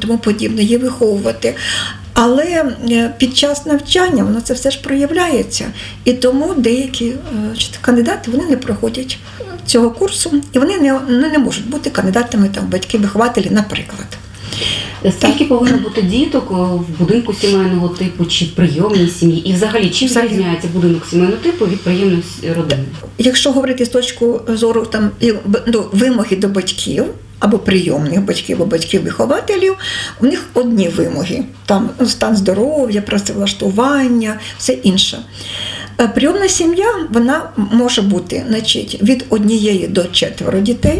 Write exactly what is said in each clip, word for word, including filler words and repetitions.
тому подібне, її виховувати. Але під час навчання воно це все ж проявляється. І тому деякі кандидати вони не проходять цього курсу, і вони не, не, не можуть бути кандидатами там, батьки-вихователі, наприклад. Скільки повинно бути діток в будинку сімейного типу чи в прийомній сім'ї? І взагалі, чим відрізняється будинок сімейного типу від прийомної родини? Якщо говорити з точки зору там, ну, вимоги до батьків, або прийомних батьків, або батьків-вихователів, у них одні вимоги. Там стан здоров'я, працевлаштування, все інше. Прийомна сім'я, вона може бути, значить, від однієї до четверо дітей.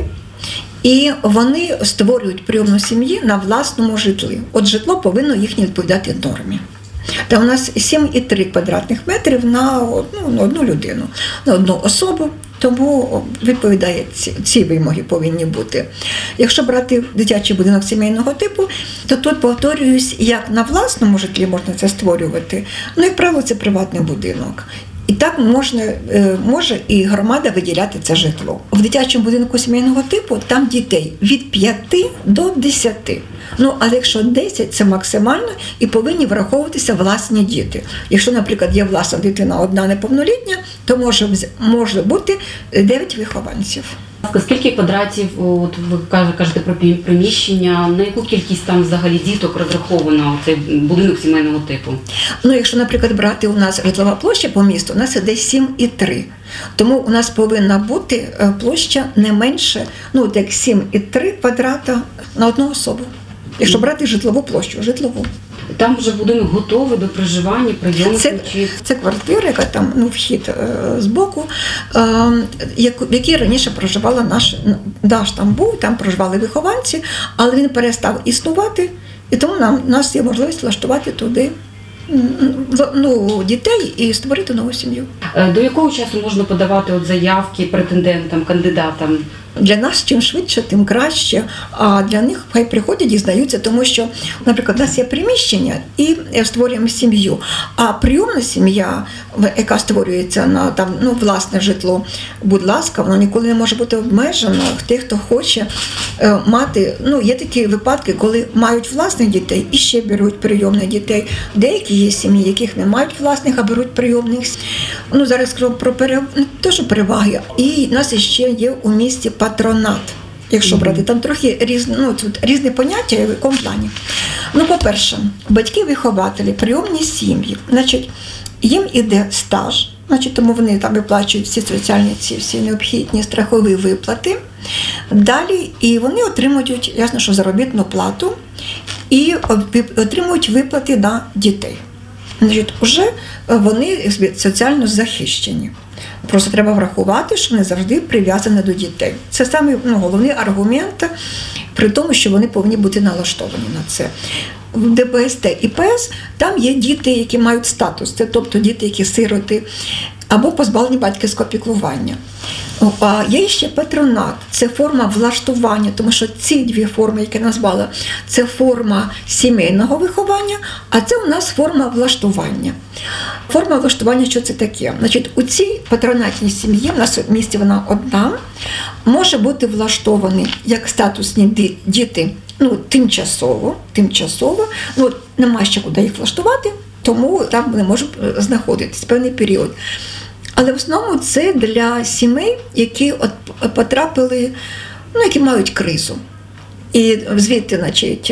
І вони створюють прийомну сім'ю на власному житлі. От житло повинно їхнє відповідати нормі. Та у нас сім і три квадратних метрів на одну, на одну людину, на одну особу, тому відповідає ці, ці вимоги повинні бути. Якщо брати дитячий будинок сімейного типу, то тут, повторююсь, як на власному житлі можна це створювати, ну, як правило, це приватний будинок. І так можна, може і громада виділяти це житло. В дитячому будинку сімейного типу там дітей від п'яти до десяти. Ну, але якщо десять – це максимально і повинні враховуватися власні діти. Якщо, наприклад, є власна дитина одна неповнолітня, то може, може бути дев'ять вихованців. Скільки квадратів, от ви кажете про приміщення, на яку кількість там взагалі діток розраховано цей будинок сімейного типу? Ну, якщо, наприклад, брати у нас житлова площа по місту, у нас іде сім і три. Тому у нас повинна бути площа не менше, ну, як сім і три квадрата на одну особу. Якщо брати житлову площу, житлову. Там вже будинок готовий до проживання, прийому? Це, чи... це квартира, яка там, ну, вхід е, з боку, е, в якій раніше проживала наш, наш там був, там проживали вихованці, але він перестав існувати, і тому нам, у нас є можливість влаштувати туди, ну, дітей і створити нову сім'ю. До якого часу можна подавати от заявки претендентам, кандидатам? Для нас чим швидше, тим краще, а для них хай приходять і знаються, тому що, наприклад, у нас є приміщення і створюємо сім'ю, а прийомна сім'я, яка створюється на там, ну, власне житло, будь ласка, вона ніколи не може бути обмежена. Тих, хто хоче е, мати, ну, є такі випадки, коли мають власних дітей і ще беруть прийомних дітей. Деякі є сім'ї, яких не мають власних, а беруть прийомних. Ну, зараз скажу про перев... не те, що переваги. І в нас ще є у місті патронат, якщо брати. Там трохи різні, ну, тут різні поняття, в якому плані. Ну, по-перше, батьки-вихователі, прийомні сім'ї, значить, їм іде стаж, значить, тому вони там виплачують всі соціальні, ці всі необхідні страхові виплати. Далі, і вони отримують, ясно, що заробітну плату, і отримують виплати на дітей. Значить, вже вони соціально захищені. Просто треба врахувати, що вони завжди прив'язані до дітей. Це саме, ну, головний аргумент, при тому, що вони повинні бути налаштовані на це. В Д Б С Т і П С там є діти, які мають статус, це тобто діти, які сироти, або позбавлені батьківського піклування. А є ще патронат, це форма влаштування, тому що ці дві форми, які я назвала, це форма сімейного виховання, а це у нас форма влаштування. Форма влаштування, що це таке? Значить, у цій патронатній сім'ї, в нас в місті вона одна, може бути влаштовані як статусні діти, ну, тимчасово, тимчасово, ну, нема ще куди їх влаштувати, тому там вони можуть знаходитись певний період. Але в основному це для сімей, які от потрапили, ну, які мають кризу. І звідти, значить,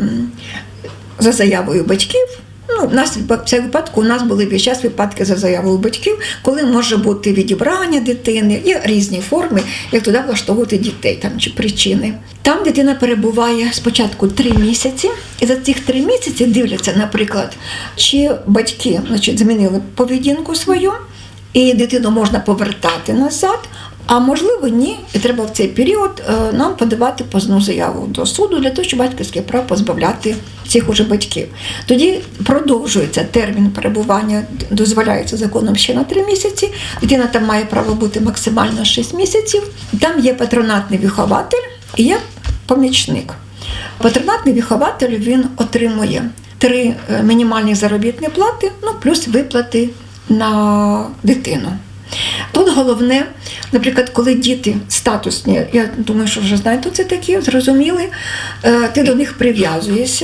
за заявою батьків, ну, в нас в цьому випадку у нас були весь час випадки за заявою батьків, коли може бути відібрання дитини, є різні форми, як туди влаштовувати дітей там, чи причини. Там дитина перебуває спочатку три місяці, і за цих три місяці дивляться, наприклад, чи батьки, значить, змінили поведінку свою, і дитину можна повертати назад, а можливо ні, і треба в цей період нам подавати позовну заяву до суду для того, щоб батьківське право позбавляти цих уже батьків. Тоді продовжується термін перебування, дозволяється законом ще на три місяці, дитина там має право бути максимально шість місяців, там є патронатний вихователь і є помічник. Патронатний вихователь, він отримує три мінімальні заробітні плати, ну плюс виплати на дитину. Тут головне, наприклад, коли діти статусні, я думаю, що вже знаєте, це такі, зрозуміли, ти до них прив'язуєшся.